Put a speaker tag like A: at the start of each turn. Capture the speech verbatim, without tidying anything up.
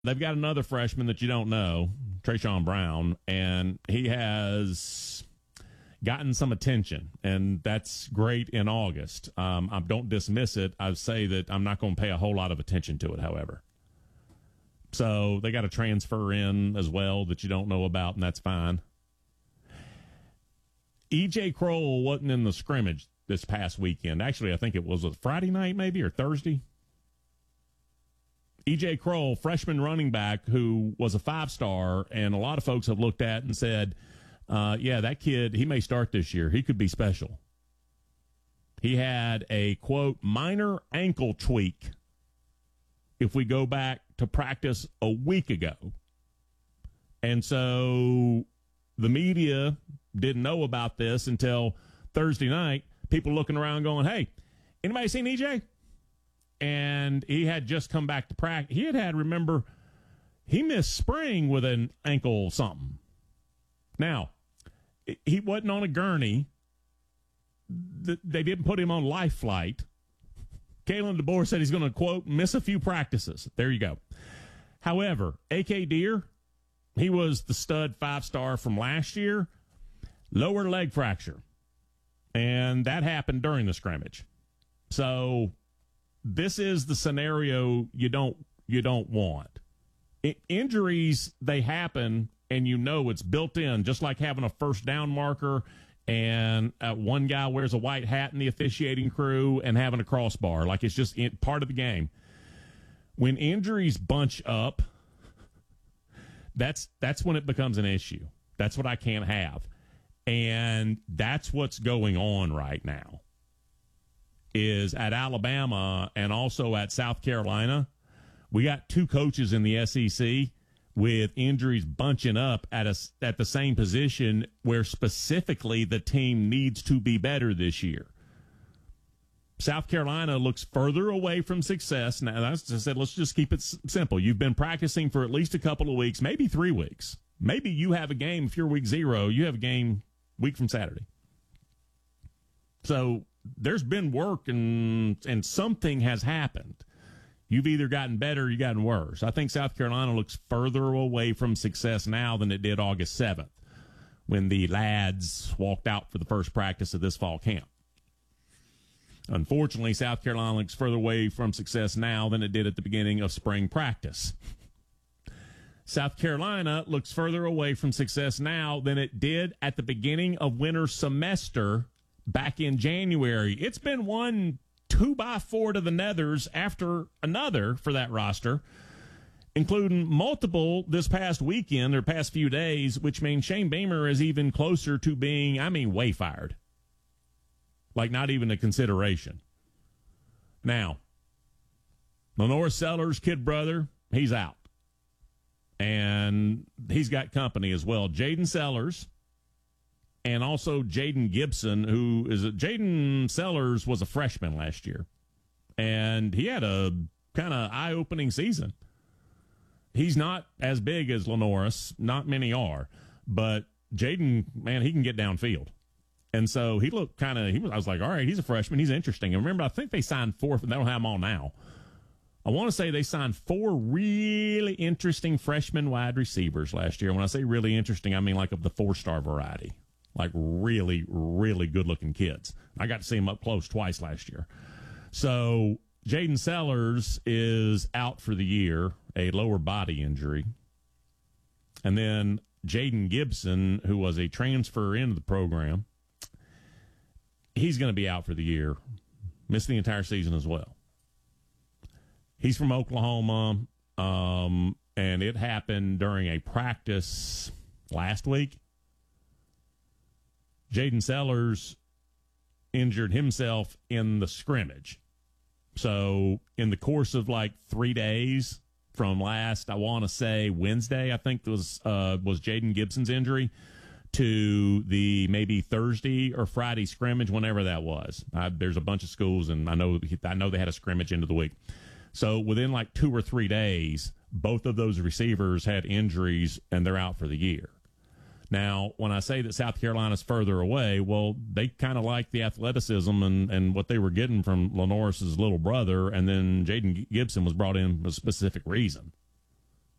A: they've got another freshman that you don't know, Trayshawn Brown, and he has gotten some attention, and that's great in August. Um, I don't dismiss it. I say that I'm not going to pay a whole lot of attention to it, however. So they got a transfer in as well that you don't know about, and that's fine. E J Kroll wasn't in the scrimmage this past weekend. Actually, I think it was a Friday night maybe or Thursday. E J Kroll, freshman running back who was a five-star, and a lot of folks have looked at and said, uh, yeah, that kid, he may start this year. He could be special. He had a, quote, minor ankle tweak if we go back to practice a week ago. And so the media didn't know about this until Thursday night. People looking around going, hey, anybody seen E J? And he had just come back to practice. He had had, remember, he missed spring with an ankle something. Now, he wasn't on a gurney. They didn't put him on life flight. Kalen DeBoer said he's going to, quote, miss a few practices. There you go. However, A K Deer, he was the stud five-star from last year. Lower leg fracture. And that happened during the scrimmage. So this is the scenario you don't you don't want. I- injuries, they happen, and you know it's built in, just like having a first down marker and uh, one guy wears a white hat in the officiating crew and having a crossbar. Like it's just in, part of the game. When injuries bunch up, that's that's when it becomes an issue. That's what I can't have. And that's what's going on right now. Is at Alabama and also at South Carolina, we got two coaches in the S E C with injuries bunching up at a, at the same position where specifically the team needs to be better this year. South Carolina looks further away from success. Now, as I said, let's just keep it s- simple. You've been practicing for at least a couple of weeks, maybe three weeks. Maybe you have a game, if you're week zero, you have a game week from Saturday. So there's been work and and something has happened. You've either gotten better or you've gotten worse. I think South Carolina looks further away from success now than it did August seventh when the lads walked out for the first practice of this fall camp. Unfortunately, South Carolina looks further away from success now than it did at the beginning of spring practice. South Carolina looks further away from success now than it did at the beginning of winter semester back in January. It's been one two by four to the nethers after another for that roster, including multiple this past weekend or past few days, which means Shane Beamer is even closer to being, I mean, way fired. Like not even a consideration. Now, Lenore Sellers' kid brother, he's out. And he's got company as well. Jaden Sellers and also Jaden Gibson, who is a, Jaden Sellers was a freshman last year. And he had a kind of eye-opening season. He's not as big as Lenoris. Not many are. But Jaden, man, he can get downfield. And so he looked kind of, he was. I was like, all right, he's a freshman. He's interesting. And remember, I think they signed four, they don't have them all now. I want to say they signed four really interesting freshman wide receivers last year. When I say really interesting, I mean like of the four-star variety. Like really, really good-looking kids. I got to see them up close twice last year. So Jaden Sellers is out for the year, a lower body injury. And then Jaden Gibson, who was a transfer into the program, he's going to be out for the year, miss the entire season as well. He's from Oklahoma, um, and it happened during a practice last week. Jaden Sellers injured himself in the scrimmage. So in the course of like three days from last, I want to say Wednesday, I think was uh, was Jaden Gibson's injury, to the maybe Thursday or Friday scrimmage, whenever that was. I, there's a bunch of schools, and I know I know they had a scrimmage into the week. So within like two or three days, both of those receivers had injuries, and they're out for the year. Now, when I say that South Carolina's further away, well, they kind of like the athleticism and, and what they were getting from Lenoris's little brother, and then Jaden Gibson was brought in for a specific reason.